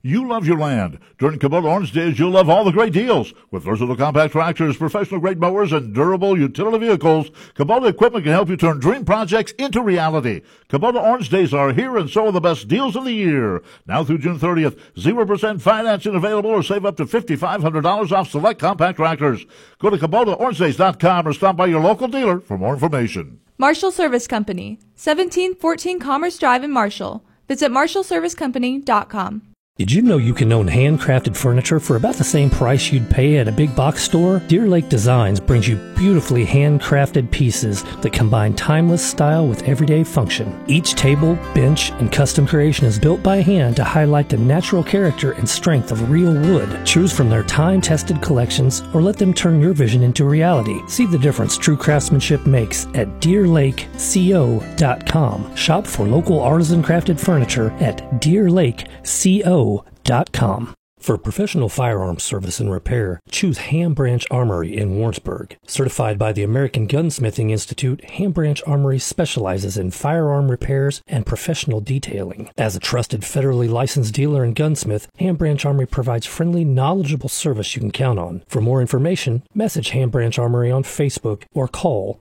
You love your land. During Kubota Orange Days, you'll love all the great deals. With versatile compact tractors, professional-grade mowers, and durable utility vehicles, Kubota equipment can help you turn dream projects into reality. Kubota Orange Days are here, and so are the best deals of the year. Now through June 30th, 0% financing available, or save up to $5,500 off select compact tractors. Go to KubotaOrangeDays.com or stop by your local dealer for more information. Marshall Service Company, 1714 Commerce Drive in Marshall. Visit MarshallServiceCompany.com. Did you know you can own handcrafted furniture for about the same price you'd pay at a big box store? Deer Lake Designs brings you beautifully handcrafted pieces that combine timeless style with everyday function. Each table, bench, and custom creation is built by hand to highlight the natural character and strength of real wood. Choose from their time-tested collections or let them turn your vision into reality. See the difference true craftsmanship makes at DeerLakeCO.com. Shop for local artisan crafted furniture at DeerLakeCO.com. For professional firearms service and repair, choose Ham Branch Armory in Warrensburg. Certified by the American Gunsmithing Institute, Ham Branch Armory specializes in firearm repairs and professional detailing. As a trusted federally licensed dealer and gunsmith, Ham Branch Armory provides friendly, knowledgeable service you can count on. For more information, message Ham Branch Armory on Facebook or call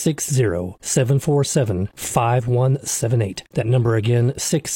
660-747-5178. That number again,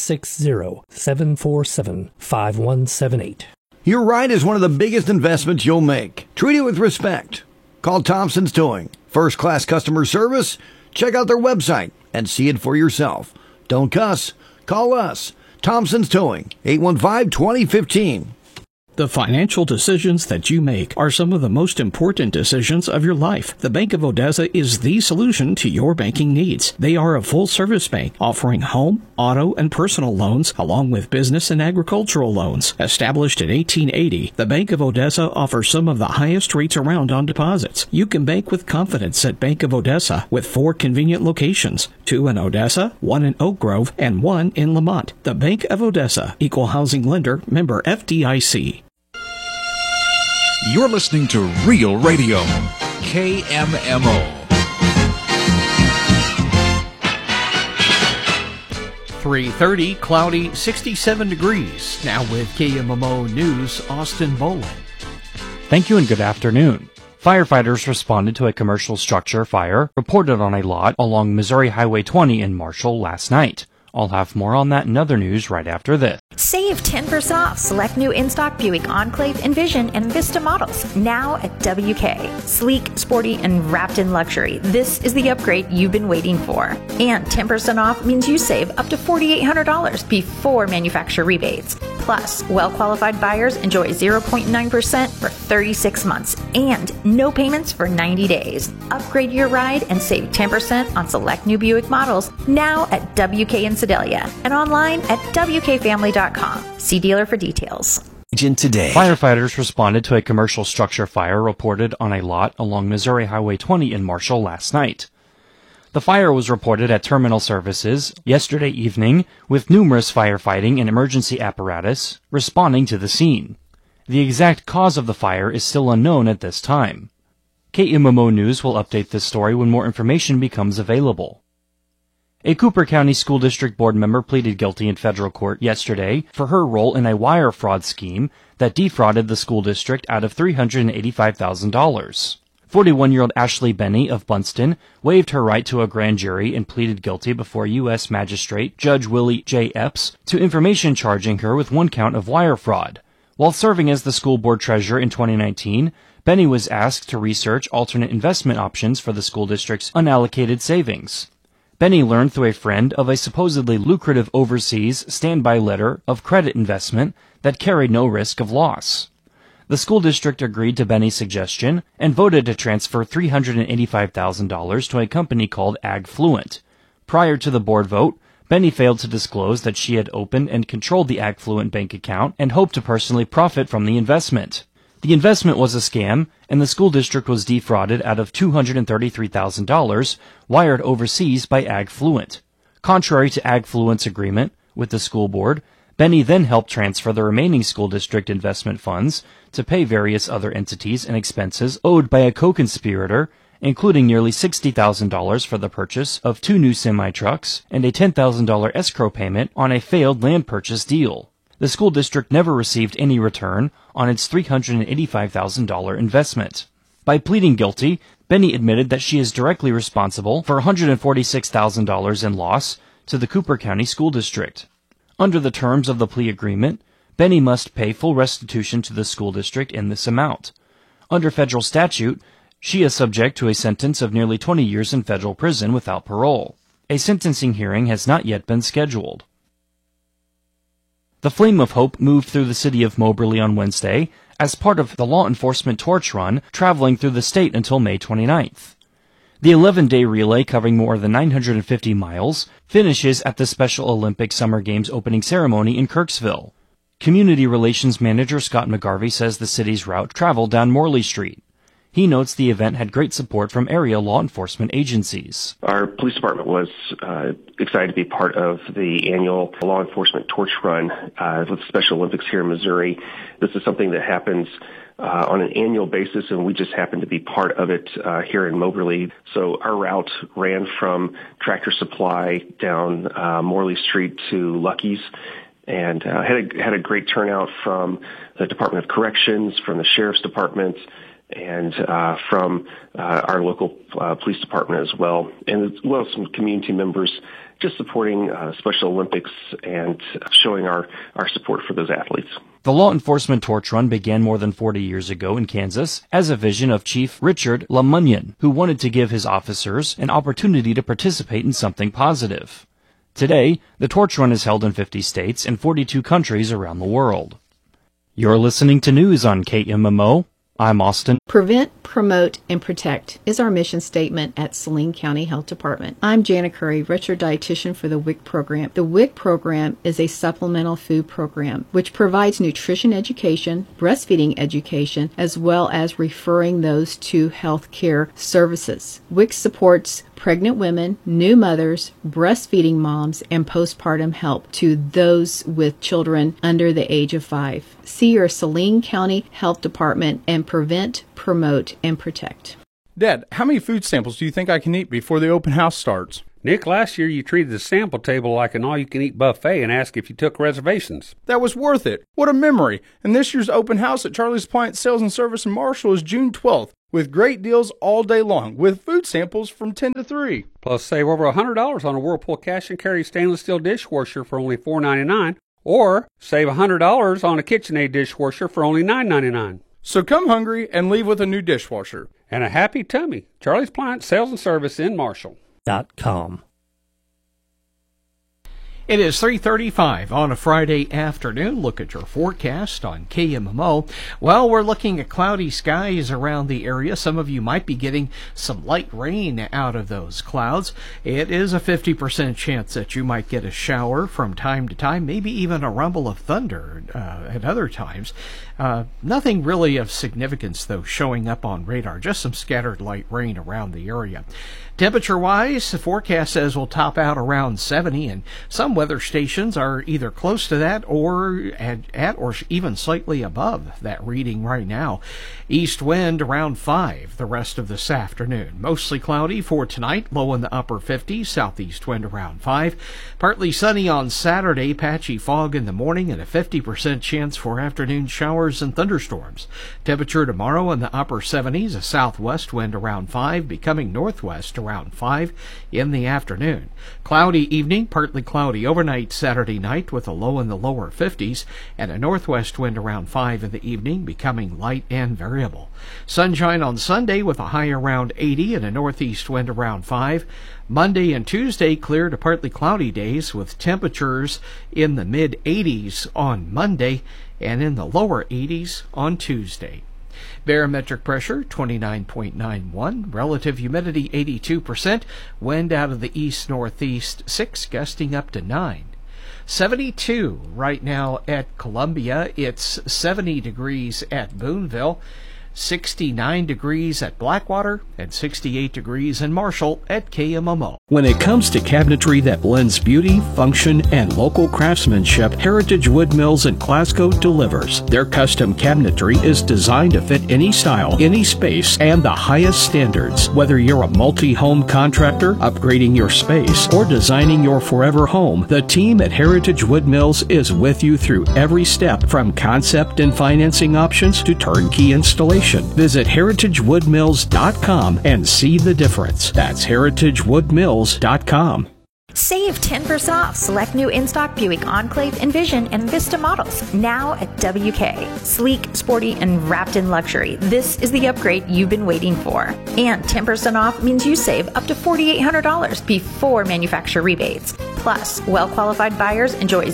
660-747-5178. Your ride is one of the biggest investments you'll make. Treat it with respect. Call Thompson's Towing. First-class customer service? Check out their website and see it for yourself. Don't cuss. Call us. Thompson's Towing, 815-2015. The financial decisions that you make are some of the most important decisions of your life. The Bank of Odessa is the solution to your banking needs. They are a full-service bank offering home, auto, and personal loans, along with business and agricultural loans. Established in 1880, the Bank of Odessa offers some of the highest rates around on deposits. You can bank with confidence at Bank of Odessa with 4 convenient locations, 2 in Odessa, 1 in Oak Grove, and 1 in Lamont. The Bank of Odessa, Equal Housing Lender, member FDIC. You're listening to Real Radio, KMMO. 3:30, cloudy, 67 degrees. Now with KMMO News, Austin Boland. Thank you and good afternoon. Firefighters responded to a commercial structure fire reported on a lot along Missouri Highway 20 in Marshall last night. I'll have more on that and other news right after this. Save 10% off select new in-stock Buick Enclave, Envision, and Vista models now at WK. Sleek, sporty, and wrapped in luxury. This is the upgrade you've been waiting for. And 10% off means you save up to $4,800 before manufacturer rebates. Plus, well-qualified buyers enjoy 0.9% for 36 months and no payments for 90 days. Upgrade your ride and save 10% on select new Buick models now at WK in Sedalia and online at WKFamily.com. See dealer for details. Today. Firefighters responded to a commercial structure fire reported on a lot along Missouri Highway 20 in Marshall last night. The fire was reported at Terminal Services yesterday evening, with numerous firefighting and emergency apparatus responding to the scene. The exact cause of the fire is still unknown at this time. KMMO News will update this story when more information becomes available. A Cooper County School District Board member pleaded guilty in federal court yesterday for her role in a wire fraud scheme that defrauded the school district out of $385,000. 41-year-old Ashley Benny of Bunston waived her right to a grand jury and pleaded guilty before U.S. Magistrate Judge Willie J. Epps to information charging her with 1 count of wire fraud. While serving as the school board treasurer in 2019, Benny was asked to research alternate investment options for the school district's unallocated savings. Benny learned through a friend of a supposedly lucrative overseas standby letter of credit investment that carried no risk of loss. The school district agreed to Benny's suggestion and voted to transfer $385,000 to a company called AgFluent. Prior to the board vote, Benny failed to disclose that she had opened and controlled the AgFluent bank account and hoped to personally profit from the investment. The investment was a scam, and the school district was defrauded out of $233,000 wired overseas by AgFluent. Contrary to AgFluent's agreement with the school board, Benny then helped transfer the remaining school district investment funds to pay various other entities and expenses owed by a co-conspirator, including nearly $60,000 for the purchase of 2 new semi-trucks and a $10,000 escrow payment on a failed land purchase deal. The school district never received any return on its $385,000 investment. By pleading guilty, Benny admitted that she is directly responsible for $146,000 in loss to the Cooper County School District. Under the terms of the plea agreement, Benny must pay full restitution to the school district in this amount. Under federal statute, she is subject to a sentence of nearly 20 years in federal prison without parole. A sentencing hearing has not yet been scheduled. The Flame of Hope moved through the city of Moberly on Wednesday as part of the Law Enforcement Torch Run, traveling through the state until May 29th. The 11-day relay, covering more than 950 miles, finishes at the Special Olympics Summer Games opening ceremony in Kirksville. Community Relations Manager Scott McGarvey says the city's route traveled down Morley Street. He notes the event had great support from area law enforcement agencies. Our police department was excited to be part of the annual Law Enforcement Torch Run with the Special Olympics here in Missouri. This is something that happens on an annual basis, and we just happened to be part of it here in Moberly. So our route ran from Tractor Supply down Morley Street to Lucky's, and had a great turnout from the Department of Corrections, from the Sheriff's Department, and from our local police department as well, and as well as some community members just supporting Special Olympics and showing our support for those athletes. The Law Enforcement Torch Run began more than 40 years ago in Kansas as a vision of Chief Richard LaMunyon, who wanted to give his officers an opportunity to participate in something positive. Today, the Torch Run is held in 50 states and 42 countries around the world. You're listening to news on KMMO. I'm Austin. Prevent, promote, and protect is our mission statement at Saline County Health Department. I'm Jana Curry, registered dietitian for the WIC program. The WIC program is a supplemental food program which provides nutrition education, breastfeeding education, as well as referring those to health care services. WIC supports pregnant women, new mothers, breastfeeding moms, and postpartum help to those with children under the age of 5. See your Saline County Health Department and prevent, promote, and protect. Dad, how many food samples do you think I can eat before the open house starts? Nick, last year you treated the sample table like an all-you-can-eat buffet and asked if you took reservations. That was worth it. What a memory. And this year's open house at Charlie's Appliance Sales and Service in Marshall is June 12th, with great deals all day long, with food samples from 10 to 3. Plus, save over $100 on a Whirlpool cash and carry stainless steel dishwasher for only $4.99, or save $100 on a KitchenAid dishwasher for only $9.99. So come hungry and leave with a new dishwasher. And a happy tummy. Charlie's Appliance Sales and Service in Marshall. .com. It is 3:35 on a Friday afternoon. Look at your forecast on KMMO. Well, we're looking at cloudy skies around the area. Some of you might be getting some light rain out of those clouds. It is a 50% chance that you might get a shower from time to time, maybe even a rumble of thunder at other times. Nothing really of significance, though, showing up on radar. Just some scattered light rain around the area. Temperature-wise, the forecast says we'll top out around 70, and some weather stations are either close to that or at or even slightly above that reading right now. East wind around 5 the rest of this afternoon. Mostly cloudy for tonight, low in the upper 50s, southeast wind around 5. Partly sunny on Saturday, patchy fog in the morning, and a 50% chance for afternoon showers and thunderstorms. Temperature tomorrow in the upper 70s, a southwest wind around 5, becoming northwest around 5 in the afternoon. Cloudy evening, partly cloudy overnight Saturday night with a low in the lower 50s, and a northwest wind around 5 in the evening, becoming light and variable. Sunshine on Sunday with a high around 80 and a northeast wind around 5. Monday and Tuesday clear to partly cloudy days with temperatures in the mid-80s on Monday and in the lower 80s on Tuesday. Barometric pressure 29.91, relative humidity 82%, wind out of the east-northeast 6, gusting up to 9. 72 right now at Columbia. It's 70 degrees at Boonville. 69 degrees at Blackwater, and 68 degrees in Marshall at KMMO. When it comes to cabinetry that blends beauty, function, and local craftsmanship, Heritage Wood Mills in Glasgow delivers. Their custom cabinetry is designed to fit any style, any space, and the highest standards. Whether you're a multi-home contractor, upgrading your space, or designing your forever home, the team at Heritage Wood Mills is with you through every step, from concept and financing options to turnkey installation. Visit heritagewoodmills.com and see the difference. That's heritagewoodmills.com. Save 10% off select new in-stock Buick Enclave, Envision, and Vista models now at WK. Sleek, sporty, and wrapped in luxury. This is the upgrade you've been waiting for. And 10% off means you save up to $4,800 before manufacturer rebates. Plus, well-qualified buyers enjoy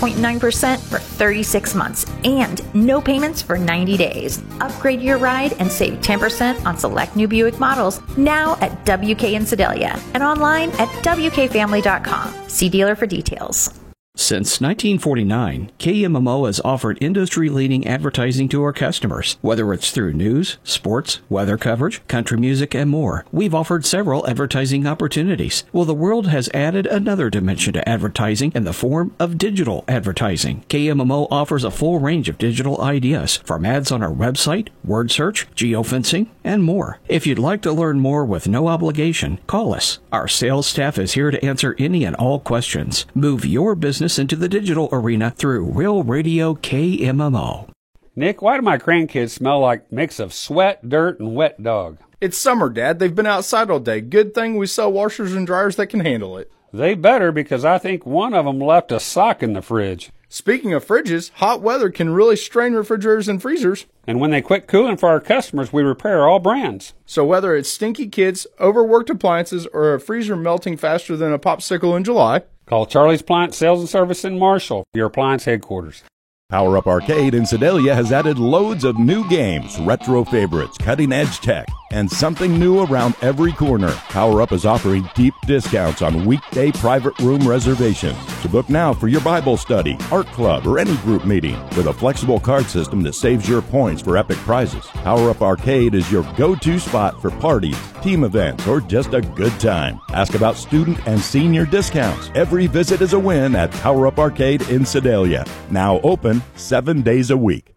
0.9% for 36 months and no payments for 90 days. Upgrade your ride and save 10% on select new Buick models now at WK in Sedalia and online at WKFamily.com. See dealer for details. Since 1949, KMMO has offered industry-leading advertising to our customers. Whether it's through news, sports, weather coverage, country music, and more, we've offered several advertising opportunities. Well, the world has added another dimension to advertising in the form of digital advertising. KMMO offers a full range of digital ideas, from ads on our website, word search, geofencing, and more. If you'd like to learn more with no obligation, call us. Our sales staff is here to answer any and all questions. Move your business into the digital arena through Real Radio KMMO. Nick, why do my grandkids smell like a mix of sweat, dirt, and wet dog? It's summer, Dad. They've been outside all day. Good thing we sell washers and dryers that can handle it. They better, because I think one of them left a sock in the fridge. Speaking of fridges, hot weather can really strain refrigerators and freezers. And when they quit cooling for our customers, we repair all brands. So whether it's stinky kids, overworked appliances, or a freezer melting faster than a popsicle in July, call Charlie's Appliance Sales and Service in Marshall, your appliance headquarters. Power Up Arcade in Sedalia has added loads of new games, retro favorites, cutting-edge tech, and something new around every corner. Power Up is offering deep discounts on weekday private room reservations. To book now for your Bible study, art club, or any group meeting with a flexible card system that saves your points for epic prizes. Power Up Arcade is your go-to spot for parties, team events, or just a good time. Ask about student and senior discounts. Every visit is a win at Power Up Arcade in Sedalia. Now open 7 days a week.